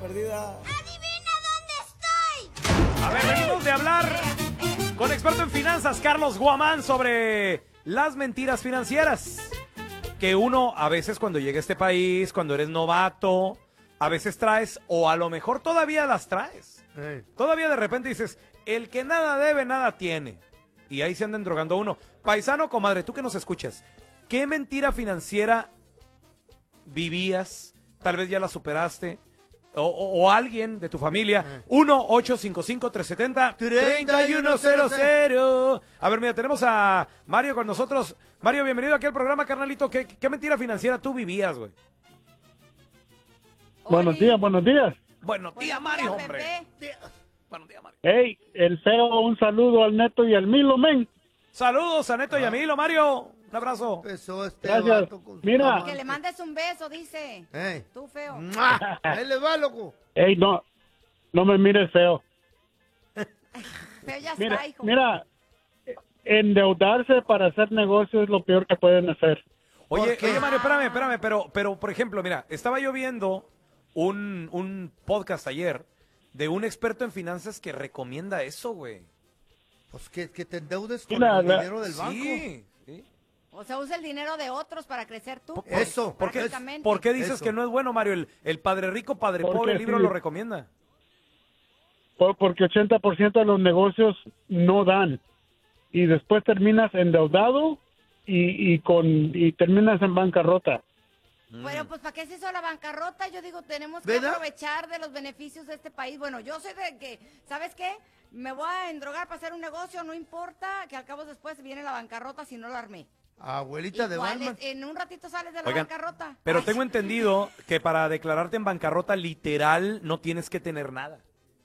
perdida. ¡Adivina dónde estoy! A ver, venimos de hablar con experto en finanzas, Carlos Guamán, sobre las mentiras financieras. Que uno, a veces cuando llega a este país, cuando eres novato, a veces traes, o a lo mejor todavía las traes. Todavía de repente dices, el que nada debe, nada tiene. Y ahí se andan drogando uno. Paisano, comadre, tú que nos escuchas, ¿qué mentira financiera vivías? Tal vez ya la superaste. O alguien de tu familia. 1-855-370-3100. A ver, mira, tenemos a Mario con nosotros. Mario, bienvenido aquí al programa, carnalito. ¿Qué mentira financiera tú vivías, güey? Buenos días, buenos días. Buenos días, Mario, hombre. Buenos días, Mario. Hey, el feo, un saludo al Neto y al Milo, men. Saludos a Neto y a Milo, Mario. Un abrazo. Gracias. Mira. Que le mandes un beso, dice. Tú, feo. Ahí le va, loco. Hey, no me mires feo. Feo ya Mira, está, hijo. mira, endeudarse para hacer negocio es lo peor que pueden hacer. Oye, Mario, espérame, pero por ejemplo, mira, estaba yo viendo un podcast ayer de un experto en finanzas que recomienda eso, güey. Pues que te endeudes con Mira, el dinero del banco. Sí. O sea, usa el dinero de otros para crecer tú. Eso. ¿Por qué Prácticamente. dices Eso. que no es bueno, Mario? El Padre Rico, Padre Porque Pobre, el libro sí. lo recomienda. Porque 80% de los negocios no dan. Y después terminas endeudado y terminas en bancarrota. Bueno, pues ¿para qué se hizo la bancarrota? Yo digo, tenemos que ¿Verdad? aprovechar de los beneficios de este país. Bueno, yo soy de que, ¿sabes qué? Me voy a endrogar para hacer un negocio, no importa, que al cabo después viene la bancarrota si no la armé. Abuelita de Igual, Batman. en un ratito sales de la Oigan, bancarrota. pero Ay, tengo entendido que para declararte en bancarrota literal no tienes que tener nada.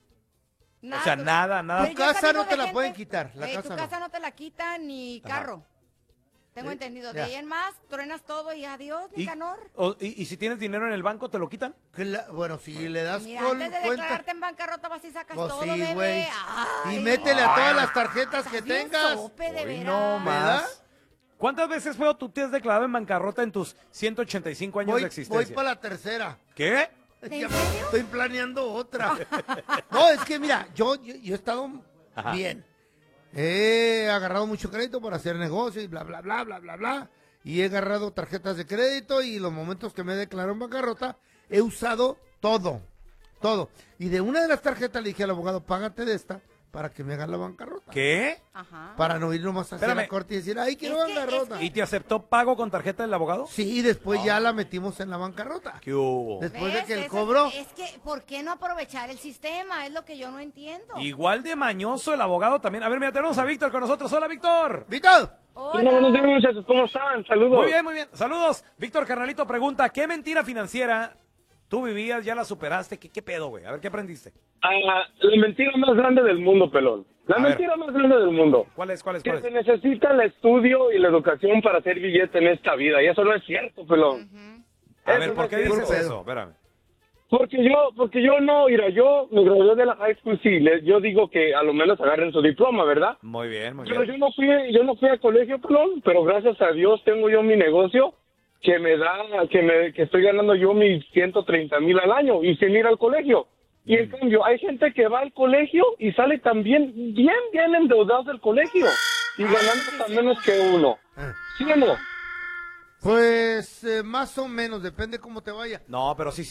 nada, O sea, tú- nada. Pero Tu yo casa sabido no de te la gente- pueden quitar, la tu casa casa no. no te la quitan ni carro. Tengo entendido. De ya. ahí en más, truenas todo y adiós, Y, Nicanor. y si tienes dinero en el banco, ¿te lo quitan? Bueno, si le das Mira, con antes de cuenta. declararte en bancarrota vas y sacas Pues todo, sí, bebé. güey. Ay, Y métele a todas las tarjetas que estás bien tengas. sope, de Hoy veras. no ¿Verdad? más. ¿Cuántas veces, feo, tú te has declarado en bancarrota en tus 185 años de Voy existencia? para la tercera. ¿Qué? ¿En Ya serio? estoy planeando otra. No, es que mira, yo he estado bien. He agarrado mucho crédito para hacer negocios y bla, bla, bla, bla, bla, bla. Y he agarrado tarjetas de crédito y los momentos que me declaro en bancarrota, he usado todo. Todo. Y de una de las tarjetas le dije al abogado, págate de esta para que me haga la bancarrota. ¿Qué? Ajá. Para no ir nomás a hacer Espérame. la corte y decir, ay, quiero Es que- bancarrota. ¿Y te aceptó pago con tarjeta del abogado? Sí, y después ya la metimos en la bancarrota. ¿Qué hubo? Después de ¿Ves? que el Eso cobro... Es que, ¿por qué no aprovechar el sistema? Es lo que yo no entiendo. Igual de mañoso el abogado también. A ver, mira, tenemos a Víctor con nosotros. Hola, Víctor. ¡Víctor! Hola. Buenos días, muchachos, ¿cómo están? Saludos. Muy bien, muy bien. Saludos. Víctor Carnalito pregunta, ¿qué mentira financiera tú vivías, ya la superaste? ¿Qué pedo, güey? A ver, ¿qué aprendiste? La mentira más grande del mundo, pelón. La A ver. mentira más grande del mundo. ¿Cuál es? Que se necesita el estudio y la educación para hacer billete en esta vida. Y eso no es cierto, pelón. A Eso ver, no ¿por es qué cierto. dices eso? Espérame. Porque yo no, mira, yo me gradué de la high school, sí, yo digo que a lo menos agarren su diploma, ¿verdad? Muy bien, muy Pero bien. yo no fui a colegio, pelón, pero gracias a Dios tengo yo mi negocio que me da, que estoy ganando yo mis 130,000 al año y sin ir al colegio. Y en cambio, hay gente que va al colegio y sale también bien endeudados del colegio y ganando tan menos que uno. ¿Sí o no? Pues más o menos, depende cómo te vaya. No, pero sí